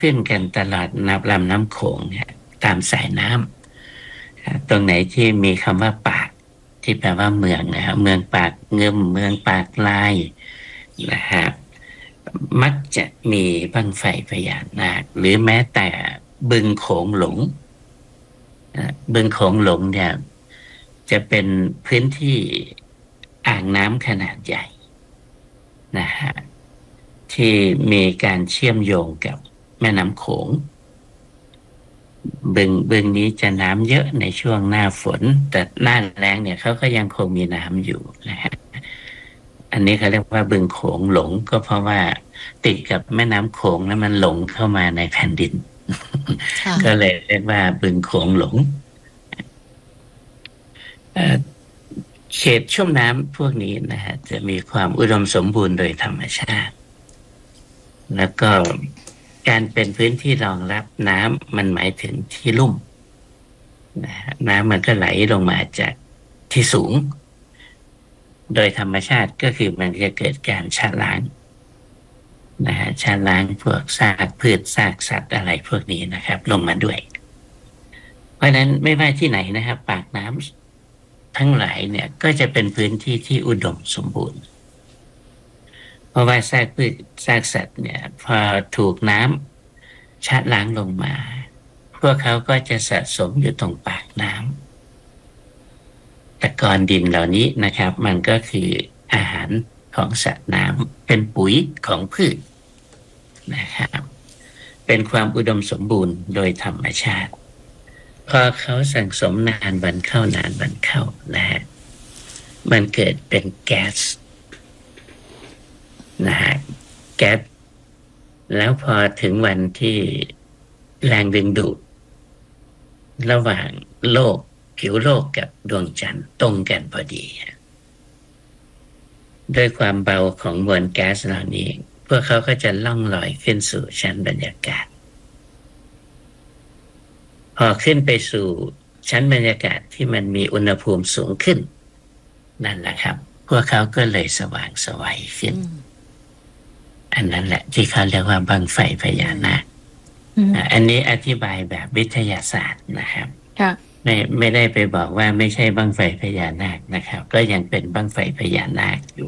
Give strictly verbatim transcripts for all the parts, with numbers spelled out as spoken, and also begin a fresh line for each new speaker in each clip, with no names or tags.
ขึ้นกันตลอดนับลำน้ำโขงเนี่ยตามสายน้ำตรงไหนที่มีคำว่าปากที่แปลว่าเมืองนะครับเมืองปากเงิมเมืองปากลายนะฮะมักจะมีบั้งไฟพญานาคหรือแม้แต่บึงโขงหลงบึงโขงหลงเนี่ยจะเป็นพื้นที่อ่างน้ำขนาดใหญ่นะฮะที่มีการเชื่อมโยงกับแม่น้ำโขงบึงบึงนี้จะน้ำเยอะในช่วงหน้าฝนแต่หน้าแล้งเนี่ยเขาก็ยังคงมีน้ำอยู่นะฮะอันนี้เขาเรียกว่าบึงโขงหลงก็เพราะว่าติดกับแม่น้ำโขงแล้วมันหลงเข้ามาในแผ่นดิน ก็เลยเรียกว่าบึงโขงหลงเขตชุ่มน้ำพวกนี้นะฮะจะมีความอุดมสมบูรณ์โดยธรรมชาติแล้วก็การเป็นพื้นที่รองรับน้ำมันหมายถึงที่ลุ่มนะฮะน้ำมันก็ไหลลงมาจากที่สูงโดยธรรมชาติก็คือมันจะเกิดการชะล้างนะฮะชะล้างพวกซากพืชซากสัตว์อะไรพวกนี้นะครับลงมาด้วยเพราะฉะนั้นไม่ว่าที่ไหนนะครับปากน้ำทั้งหลายเนี่ยก็จะเป็นพื้นที่ที่อุดมสมบูรณ์เพราะว่าซากพืชซากสัตว์เนี่ยพอถูกน้ำชะล้างลงมาพวกเขาก็จะสะสมอยู่ตรงปากน้ำตะกอนดินเหล่านี้นะครับมันก็คืออาหารของสัตว์น้ำเป็นปุ๋ยของพืชนะครับเป็นความอุดมสมบูรณ์โดยธรรมชาติพอเขาสั่งสมนานวันเข้านานวันเข้านะฮะมันเกิดเป็นแก๊สนะฮะแก๊สแล้วพอถึงวันที่แรงดึงดูดระหว่างโลกผิวโลกกับดวงจันทร์ตรงกันพอดีด้วยความเบาของมวลแก๊สเหล่านี้พวกเขาก็จะล่องลอยขึ้นสู่ชั้นบรรยากาศพอขึ้นไปสู่ชั้นบรรยากาศที่มันมีอุณหภูมิสูงขึ้นนั่นแหละครับพวกเขาก็เลยสว่างไสวขึ้นอันนั้นแหละที่เขาเรียกว่าบั้งไฟพญานาคอันนี้อธิบายแบบวิทยาศาสตร์นะครับไม่ไม่ได้ไปบอกว่าไม่ใช่บั้งไฟพญานาคนะครับก็ยังเป็นบั้งไฟพญานาคอยู่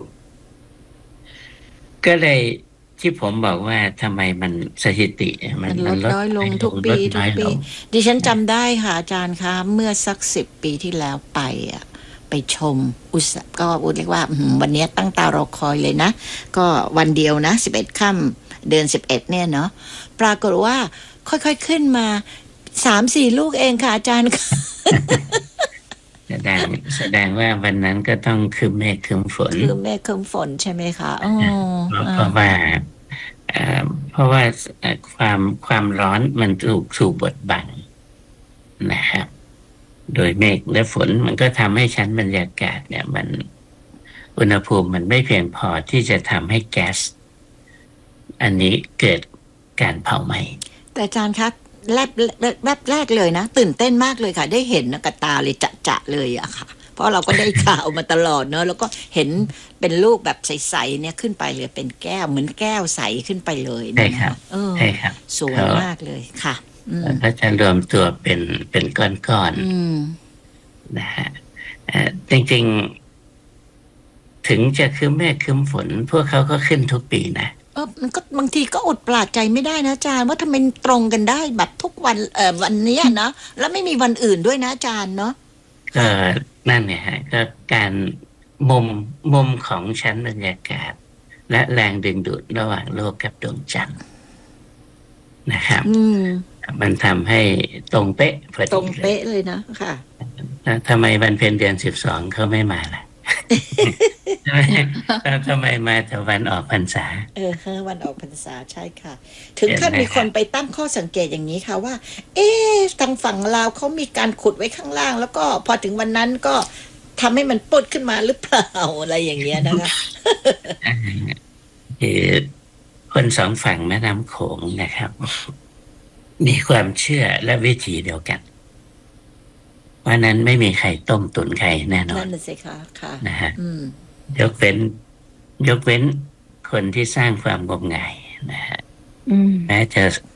ก็เลยที่ผมบอกว่าทำไมมันสถิติ
มันลดน้อยลงทุกปีทุกปีดิฉันจำได้ค่ะอาจารย์คะเมื่อสักสิบปีที่แล้วไปอ่ะไปชมอุตสก็เรียกว่าวันนี้ตั้งตารอคอยเลยนะก็วันเดียวนะสิบเอ็ดค่ำเดือนสิบเอ็ดเนี่ยเนาะปรากฏว่าค่อยๆขึ้นมาสามสี่ลูกเองค่ะอาจารย์
แสดงแสดงว่าวันนั้นก็ต้องคืมเมฆคืมฝน
คืมเมฆคืมฝนใช่ไหมคะอ๋อ
เพราะว่าเพราะว่าความความร้อนมันถูกถูกบดบังนะครับโดยเมฆและฝนมันก็ทำให้ชั้นบรรยากาศเนี่ยมันอุณหภูมิมันไม่เพียงพอที่จะทำให้แก๊สอันนี้เกิดการเผาไหม้
แต่อาจารย์คะแรกแรกแรกเลยนะตื่นเต้นมากเลยค่ะได้เห็นกระตาเลยจะจะเลยอะค่ะเพราะเราก็ได้ข่าวมาตลอดเนอะแล้วก็เห็นเป็นลูกแบบใสๆเนี่ยขึ้นไปเลยเป็นแก้วเหมือนแก้วใสขึ้นไปเลย
ใช่ครับใช่ครับ
สวยมากเลยค่ะ
ก็จะรวมตัวเป็นเป็นก้อนๆนะฮะจริงๆถึงจะคืมเมฆคืมฝนพวกเขาก็ขึ้นทุกปีนะ
เออมันก็บางทีก็อดปลาดใจไม่ได้นะอาจารย์ว่าทำไมตรงกันได้แบบทุกวันเอ่อวันนี้นะแล้วไม่มีวันอื่นด้วยนะอาจารย์เนาะ
ก็นั่นเนี่ยฮะก็การมุมมุมของชั้นบรรยากาศและแรงดึงดูดระหว่างโลกกับดวงจันทร์นะครับมันทำให้ตรงเป๊ะพอดี
ตรงเป๊ะเลยนะค่ะ
ทำไมวันเพ็ญเดือนสิบสองเขาไม่มาล่ะทำไมมาแต่วันออกพรรษา
เออวันออกพรรษาใช่ค่ะถึงขั้นมีคนไปตั้งข้อสังเกตอย่างนี้ค่ะว่าเอ๊ะทางฝั่งลาวเขามีการขุดไว้ข้างล่างแล้วก็พอถึงวันนั้นก็ทำให้มันปุดขึ้นมาหรือเปล่าอะไรอย่างเงี้ยนะคะ
คือคนสองฝั่งแม่น้ำโขงนะครับมีความเชื่อและวิธีเดียวกันว่านั้นไม่มีใครต้มตุ๋นใครแน่นอน
นั่นสิคะค่ะ
นะฮะยกเว้นยกเว้นคนที่สร้างความงมงายนะฮะแม้จะ